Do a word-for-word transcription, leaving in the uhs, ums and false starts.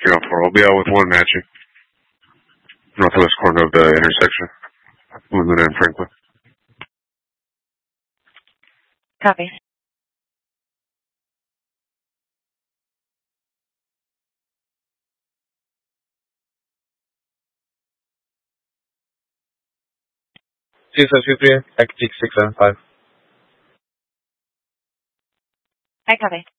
three one four, I'll be out with one matching. Northwest corner of the intersection. Luna and Franklin. Copy. Two seven two three, X six seven five. I copy.